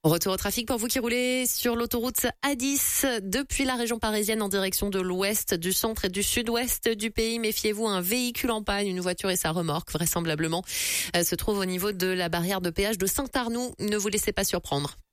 Retour au trafic pour vous qui roulez sur l'autoroute A10 depuis la région parisienne en direction de l'ouest, du centre et du sud-ouest du pays. Méfiez-vous, un véhicule en panne, une voiture et sa remorque vraisemblablement se trouve au niveau de la barrière de péage de Saint-Arnoux. Ne vous laissez pas surprendre.